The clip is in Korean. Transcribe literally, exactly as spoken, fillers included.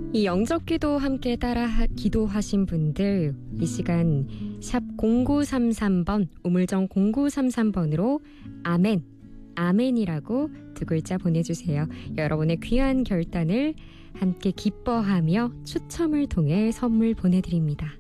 이 영접기도 함께 따라 하, 기도하신 분들 이 시간 샵 공구삼삼 번 우물정 공구삼삼 번으로 아멘, 아멘이라고 두 글자 보내주세요. 여러분의 귀한 결단을 함께 기뻐하며 추첨을 통해 선물 보내드립니다.